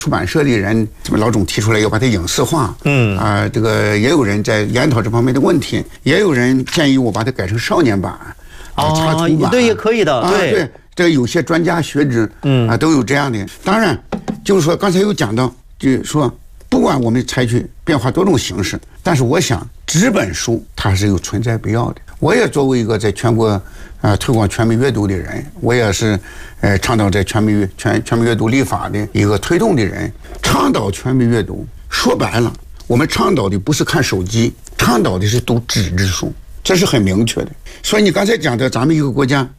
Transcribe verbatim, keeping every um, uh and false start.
出版社的人，什么老总提出来要把它影视化，嗯啊、呃，这个也有人在研讨这方面的问题，也有人建议我把它改成少年版，啊、呃，插图版， 对，也可以的， 啊、 对对，这有些专家学者，嗯啊、呃，都有这样的。当然，就是说刚才有讲到，就是说不管我们采取变化多种形式，但是我想纸本书它是有存在必要的。我也作为一个在全国啊、呃、推广全民阅读的人，我也是呃倡导在全民全全民阅读立法的一个推动的人，倡导全民阅读。说白了，我们倡导的不是看手机，倡导的是读纸质书，这是很明确的。所以你刚才讲的，咱们一个国家